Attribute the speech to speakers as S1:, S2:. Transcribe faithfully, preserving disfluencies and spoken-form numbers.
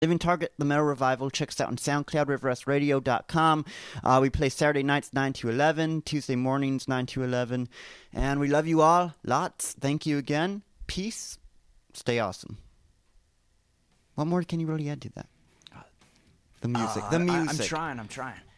S1: Living Target, The Metal Revival. Check us out on SoundCloud, river s radio dot com. Uh, we play Saturday nights nine to eleven, Tuesday mornings nine to eleven. And we love you all lots. Thank you again. Peace. Stay awesome. What more can you really add to that? The music.
S2: Uh,
S1: the music.
S2: I, I'm trying. I'm trying.